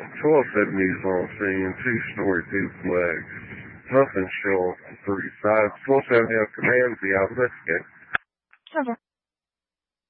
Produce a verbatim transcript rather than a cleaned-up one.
twelve seventies on scene, two-story duplex. Nothing showing from three sides. twelve seventy have command, be out, investigate. Over.